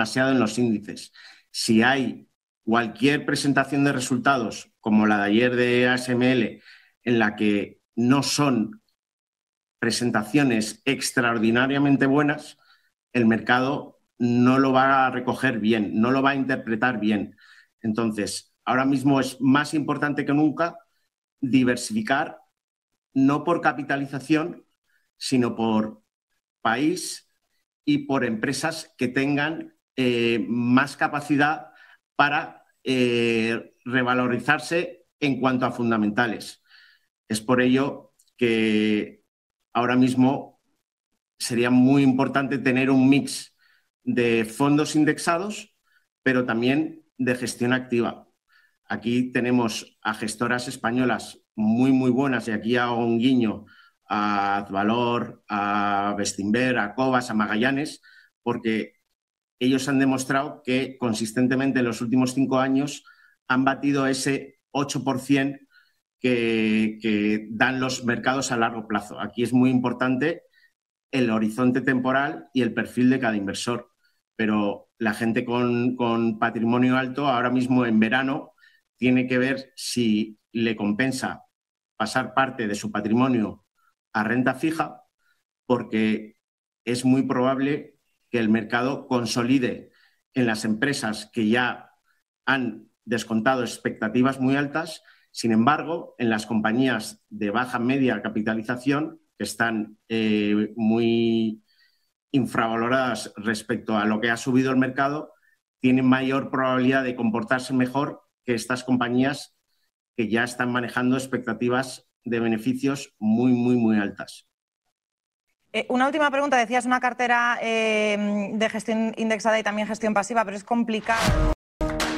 demasiado en los índices. Si hay cualquier presentación de resultados, como la de ayer de ASML, en la que no son presentaciones extraordinariamente buenas, el mercado no lo va a recoger bien, no lo va a interpretar bien. Entonces, ahora mismo es más importante que nunca diversificar, no por capitalización, sino por país y por empresas que tengan más capacidad para revalorizarse en cuanto a fundamentales. Es por ello que ahora mismo sería muy importante tener un mix de fondos indexados, pero también de gestión activa. Aquí tenemos a gestoras españolas muy, muy buenas, y aquí hago un guiño a Advalor, a Bestinver, a Cobas, a Magallanes, porque ellos han demostrado que consistentemente en los últimos 5 años han batido ese 8% que dan los mercados a largo plazo. Aquí es muy importante el horizonte temporal y el perfil de cada inversor, pero la gente con patrimonio alto ahora mismo en verano tiene que ver si le compensa pasar parte de su patrimonio a renta fija, porque es muy probable que el mercado consolide en las empresas que ya han descontado expectativas muy altas. Sin embargo, en las compañías de baja media capitalización, que están muy infravaloradas respecto a lo que ha subido el mercado, tienen mayor probabilidad de comportarse mejor que estas compañías que ya están manejando expectativas de beneficios muy, muy, muy altas. Una última pregunta. Decías una cartera de gestión indexada y también gestión pasiva, pero es complicado.